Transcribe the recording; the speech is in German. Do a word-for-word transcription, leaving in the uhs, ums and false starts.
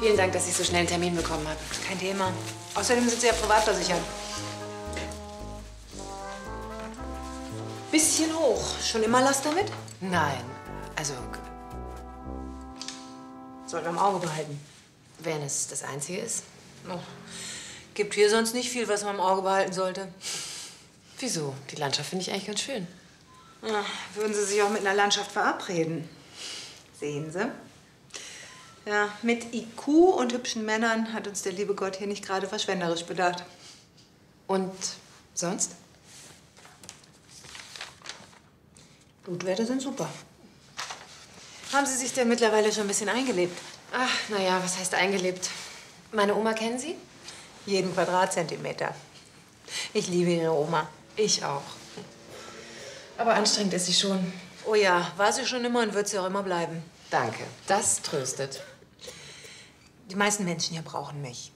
Vielen Dank, dass ich so schnell einen Termin bekommen habe. Kein Thema. Außerdem sind Sie ja privat versichert. Bisschen hoch. Schon immer Last damit? Nein, also Sollten wir im Auge behalten. wenn es das Einzige ist. Oh. Gibt hier sonst nicht viel, was man im Auge behalten sollte. Wieso? Die Landschaft finde ich eigentlich ganz schön. Ja, würden Sie sich auch mit einer Landschaft verabreden? Sehen Sie? Ja, mit I Q und hübschen Männern hat uns der liebe Gott hier nicht gerade verschwenderisch bedacht. Und sonst? Blutwerte sind super. Haben Sie sich denn mittlerweile schon ein bisschen eingelebt? Ach, naja, was heißt eingelebt? Meine Oma kennen Sie? Jeden Quadratzentimeter. Ich liebe Ihre Oma. Ich auch. Aber anstrengend ist sie schon. Oh ja, war sie schon immer und wird sie auch immer bleiben. Danke, das tröstet. Die meisten Menschen hier brauchen mich.